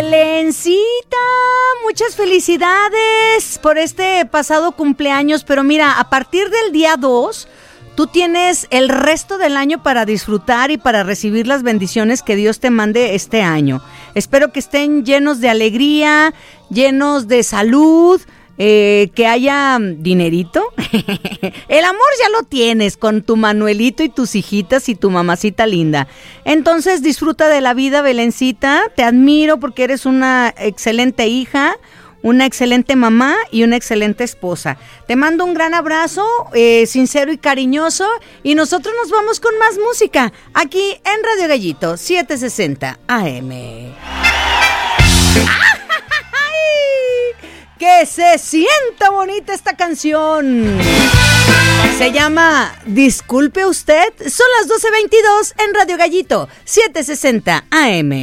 Lencita, muchas felicidades por este pasado cumpleaños, pero mira, a partir del día 2, tú tienes el resto del año para disfrutar y para recibir las bendiciones que Dios te mande este año. Espero que estén llenos de alegría, llenos de salud, que haya dinerito. El amor ya lo tienes con tu Manuelito y tus hijitas y tu mamacita linda. Entonces disfruta de la vida, Belencita. Te admiro porque eres una excelente hija, una excelente mamá y una excelente esposa. Te mando un gran abrazo, sincero y cariñoso, y nosotros nos vamos con más música aquí en Radio Gallito 760 AM. ¡Que se sienta bonita esta canción! Se llama Disculpe Usted. Son las 12:22 en Radio Gallito 760 AM.